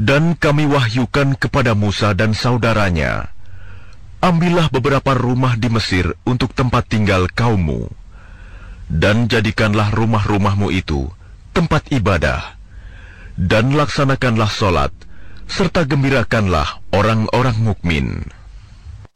Dan kami wahyukan kepada Musa dan saudaranya, ambillah beberapa rumah di Mesir untuk tempat tinggal kaummu, dan jadikanlah rumah-rumahmu itu tempat ibadah, dan laksanakanlah solat, serta gembirakanlah orang-orang mukmin.